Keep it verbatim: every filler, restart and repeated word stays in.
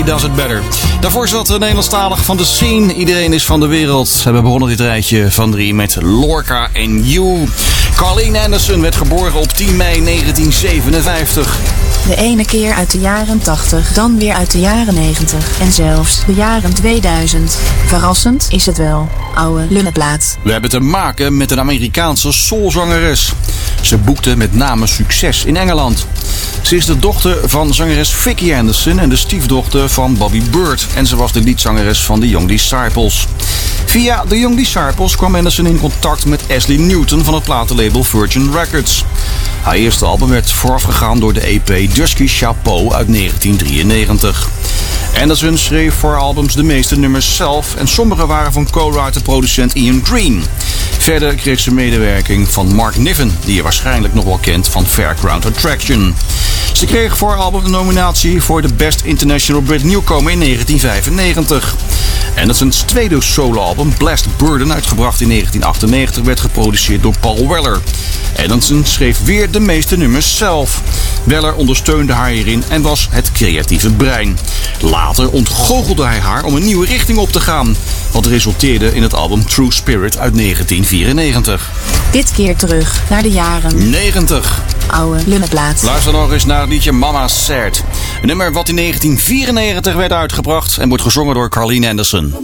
Does It Better. Daarvoor is dat Nederlandstalig van de Scene. Iedereen is van de wereld. We hebben begonnen dit rijtje van drie met Lorca en You. Carleen Anderson werd geboren op tien mei negentien zevenenvijftig. De ene keer uit de jaren tachtig, dan weer uit de jaren negentig en zelfs de jaren tweeduizend. Verrassend is het wel, oude lullenplaat. We hebben te maken met een Amerikaanse soulzangeres. Ze boekte met name succes in Engeland. Ze is de dochter van zangeres Vicki Anderson en de stiefdochter van Bobby Bird. En ze was de liedzangeres van The Young Disciples. Via The Young Disciples kwam Anderson in contact met Ashley Newton van het platenlabel Virgin Records. Haar eerste album werd voorafgegaan door de E P Dusky Chapeau uit negentien drieënnegentig. Anderson schreef voor albums de meeste nummers zelf en sommige waren van co-writer-producent Ian Green. Verder kreeg ze medewerking van Mark Niven, die je waarschijnlijk nog wel kent van Fairground Attraction. Ze kreeg voor album een nominatie voor de Best International Brit Newcomer in negentien vijfennegentig. Andersons tweede soloalbum Blessed Burden, uitgebracht in negentien achtennegentig, werd geproduceerd door Paul Weller. Anderson schreef weer de meeste nummers zelf. Weller ondersteunde haar hierin en was het creatieve brein. Later ontgoochelde hij haar om een nieuwe richting op te gaan, wat resulteerde in het album True Spirit uit negentien vierennegentig. Dit keer terug naar de jaren negentig. Oude lullenplaat. Luister nog eens naar het liedje Mama Said. Een nummer wat in negentien vierennegentig werd uitgebracht en wordt gezongen door Carleen Anderson.